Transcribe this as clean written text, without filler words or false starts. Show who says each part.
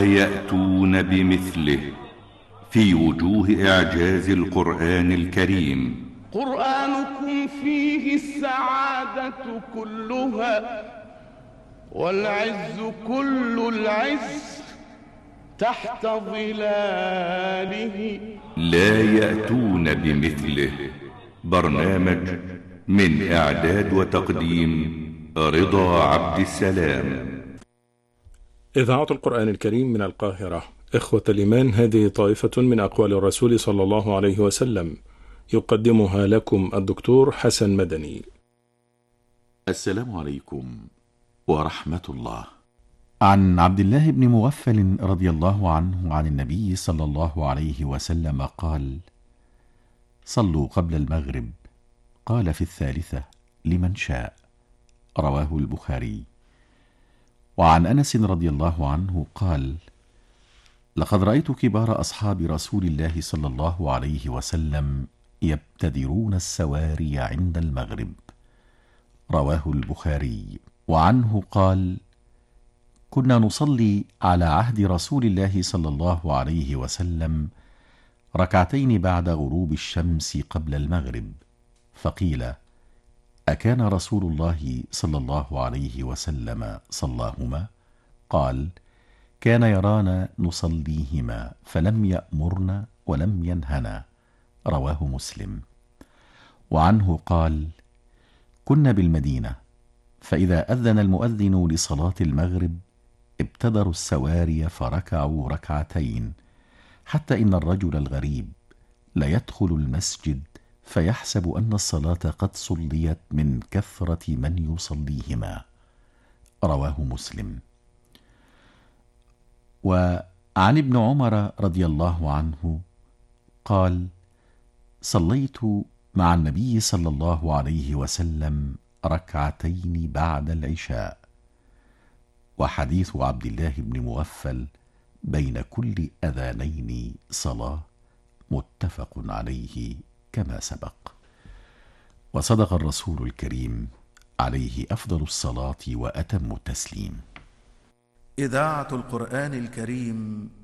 Speaker 1: يأتون بمثله في وجوه إعجاز القرآن الكريم.
Speaker 2: قرآنكم فيه السعادة كلها والعز كل العز تحت ظلاله.
Speaker 1: لا يأتون بمثله. برنامج من إعداد وتقديم رضا عبد السلام.
Speaker 3: إذاعة القرآن الكريم من القاهرة. إخوة الإيمان، هذه طائفة من أقوال الرسول صلى الله عليه وسلم، يقدمها لكم الدكتور حسن مدني.
Speaker 4: السلام عليكم ورحمة الله. عن عبد الله بن مغفل رضي الله عنه عن النبي صلى الله عليه وسلم قال: صلوا قبل المغرب، قال في الثالثة لمن شاء. رواه البخاري. وعن أنس رضي الله عنه قال: لقد رأيت كبار أصحاب رسول الله صلى الله عليه وسلم يبتدرون السواري عند المغرب. رواه البخاري. وعنه قال: كنا نصلي على عهد رسول الله صلى الله عليه وسلم ركعتين بعد غروب الشمس قبل المغرب، فقيل: أكان رسول الله صلى الله عليه وسلم صلاهما؟ قال: كان يرانا نصليهما فلم يأمرنا ولم ينهنا. رواه مسلم. وعنه قال: كنا بالمدينة، فإذا أذن المؤذن لصلاة المغرب ابتدروا السواري فركعوا ركعتين، حتى إن الرجل الغريب ليدخل المسجد فيحسب أن الصلاة قد صليت من كثرة من يصليهما. رواه مسلم. وعن ابن عمر رضي الله عنه قال: صليت مع النبي صلى الله عليه وسلم ركعتين بعد العشاء. وحديث عبد الله بن مغفل بين كل أذانين صلاة، متفق عليه كما سبق. وصدق الرسول الكريم عليه أفضل الصلاة وأتم التسليم.
Speaker 5: إذاعة القرآن الكريم